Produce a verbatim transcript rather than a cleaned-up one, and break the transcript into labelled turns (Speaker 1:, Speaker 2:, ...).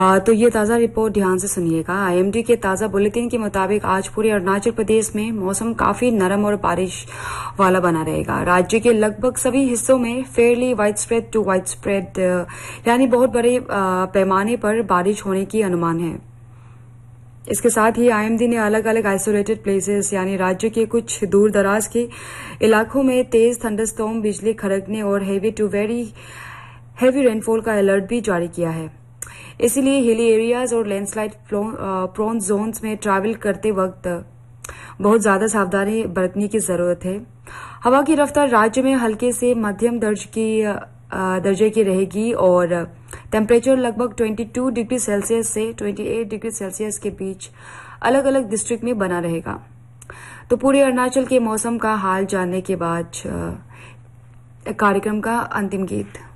Speaker 1: आ, तो ये ताजा रिपोर्ट ध्यान से सुनिएगा। आईएमडी के ताजा बुलेटिन के मुताबिक आज पूरे अरुणाचल प्रदेश में मौसम काफी नरम और बारिश वाला बना रहेगा। राज्य के लगभग सभी हिस्सों में Fairlie wide spread to wide spread यानी बहुत बड़े पैमाने पर बारिश होने की अनुमान है। इसके साथ ही आईएमडी ने अलग अलग आइसोलेटेड प्लेसेस यानी राज्य के कुछ दूर दराज के इलाकों में तेज थंडरस्टॉर्म, बिजली खड़कने और heavy to very heavy rainfall का अलर्ट भी जारी किया है। इसीलिए हिली एरियाज और लैंडस्लाइड प्रोन जोन्स में ट्रैवल करते वक्त बहुत ज्यादा सावधानी बरतने की जरूरत है। हवा की रफ्तार राज्य में हल्के से मध्यम दर्ज की दर्जे की रहेगी और टेम्परेचर लगभग बाईस डिग्री सेल्सियस से अट्ठाईस डिग्री सेल्सियस के बीच अलग अलग डिस्ट्रिक्ट में बना रहेगा। तो पूरे अरुणाचल के मौसम का हाल जानने के बाद कार्यक्रम का अंतिम गीत।